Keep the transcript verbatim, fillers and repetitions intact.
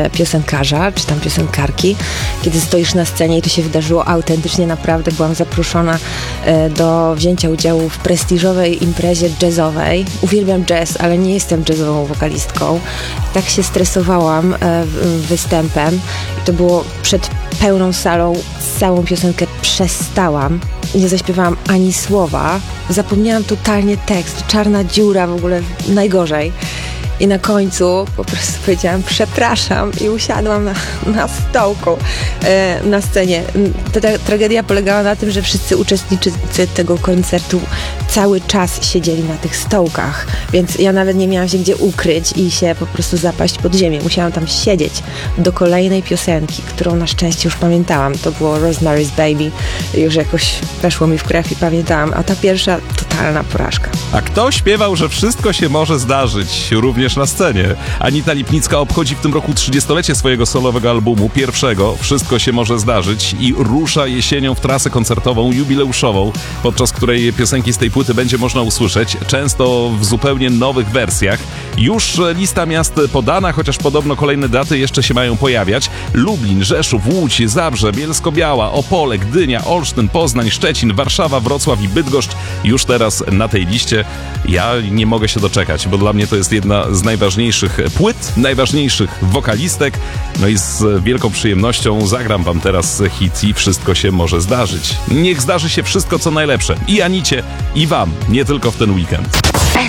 e, piosenkarza, czy tam piosenkarki, kiedy stoisz na scenie i to się wydarzyło autentycznie, naprawdę byłam zaproszona e, do wzięcia udziału w prestiżowej imprezie jazzowej. Uwielbiam jazz, ale nie jestem jazzową wokalistką. Tak się stresowałam e, występem i to było przed pełną salą, całą piosenkę przestałam. Nie zaśpiewałam ani słowa. Zapomniałam totalnie tekst. Czarna dziura w ogóle najgorzej. I na końcu po prostu powiedziałam przepraszam i usiadłam na, na stołku e, na scenie. Ta, ta tragedia polegała na tym, że wszyscy uczestnicy tego koncertu cały czas siedzieli na tych stołkach, więc ja nawet nie miałam się gdzie ukryć i się po prostu zapaść pod ziemię. Musiałam tam siedzieć do kolejnej piosenki, którą na szczęście już pamiętałam. To było Rosemary's Baby. Już jakoś weszło mi w krew i pamiętałam, a ta pierwsza totalna porażka. A kto śpiewał, że wszystko się może zdarzyć, również na scenie? Anita Lipnicka obchodzi w tym roku trzydziestolecie swojego solowego albumu, pierwszego, Wszystko się może zdarzyć, i rusza jesienią w trasę koncertową jubileuszową, podczas której piosenki z tej płyty będzie można usłyszeć, często w zupełnie nowych wersjach. Już lista miast podana, chociaż podobno kolejne daty jeszcze się mają pojawiać. Lublin, Rzeszów, Łódź, Zabrze, Bielsko-Biała, Opole, Gdynia, Olsztyn, Poznań, Szczecin, Warszawa, Wrocław i Bydgoszcz już teraz na tej liście. Ja nie mogę się doczekać, bo dla mnie to jest jedna z najważniejszych płyt, najważniejszych wokalistek. No i z wielką przyjemnością zagram wam teraz hit i Wszystko się może zdarzyć. Niech zdarzy się wszystko, co najlepsze. I Anicie, i wam, nie tylko w ten weekend.